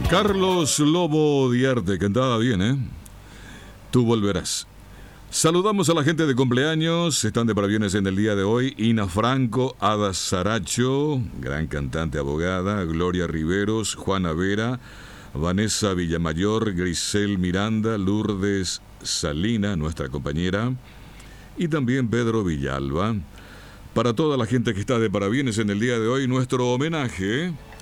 Carlos Lobo Diarte, cantaba bien, ¿eh? Tú volverás. Saludamos a la gente de cumpleaños, están de parabienes en el día de hoy. Ina Franco, Ada Saracho, gran cantante abogada, Gloria Riveros, Juana Vera, Vanessa Villamayor, Grisel Miranda, Lourdes Salina, nuestra compañera, y también Pedro Villalba. Para toda la gente que está de parabienes en el día de hoy, nuestro homenaje